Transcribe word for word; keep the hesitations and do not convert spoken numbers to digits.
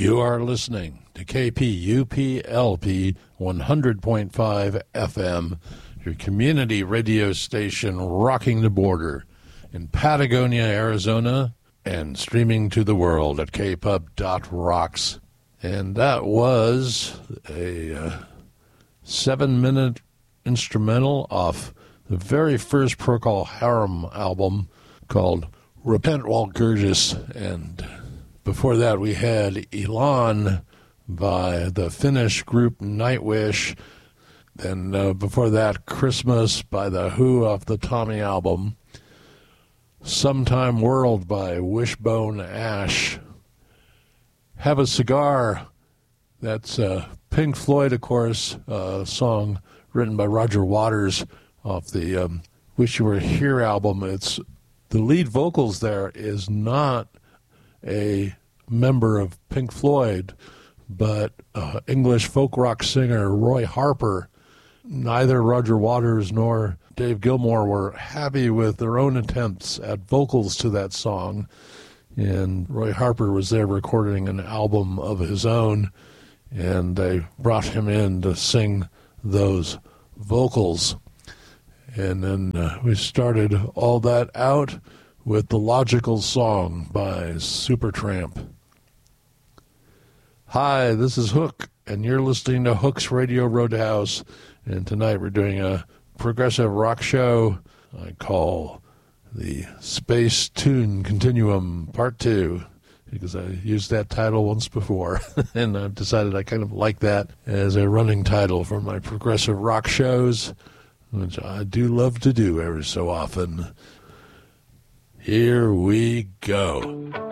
You are listening to K P U P L P one hundred point five F M, your community radio station rocking the border in Patagonia, Arizona, and streaming to the world at k pub dot rocks. And that was a uh, seven-minute instrumental off the very first Procol Harum album called Repent Walpurgis. And before that we had Elan by the Finnish group Nightwish. Then uh, before that, Christmas by The Who off the Tommy album. Sometime World by Wishbone Ash. Have a Cigar, that's uh, Pink Floyd, of course, a uh, song written by Roger Waters off the um, Wish You Were Here album. It's the lead vocals there is not a member of Pink Floyd, but uh, English folk rock singer Roy Harper. Neither Roger Waters nor Dave Gilmour were happy with their own attempts at vocals to that song, and Roy Harper was there recording an album of his own, and they brought him in to sing those vocals. And then uh, we started all that out with The Logical Song by Supertramp. Hi, this is Hook, and you're listening to Hook's Radio Roadhouse, and tonight we're doing a progressive rock show I call the Space Tune Continuum Part two, because I used that title once before, and I've decided I kind of like that as a running title for my progressive rock shows, which I do love to do every so often. Here we go.